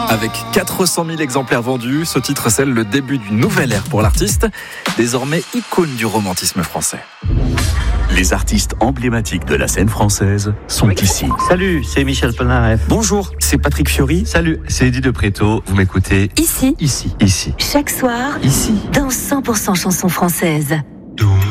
Avec 400 000 exemplaires vendus, ce titre scelle le début d'une nouvelle ère pour l'artiste, désormais icône du romantisme français. Les artistes emblématiques de la scène française sont ici. Salut, c'est Michel Polnareff. Bonjour, c'est Patrick Fiori. Salut, c'est Eddie de Préto. Vous m'écoutez Ici. Ici. Chaque soir. Ici. Dans 100% chansons françaises.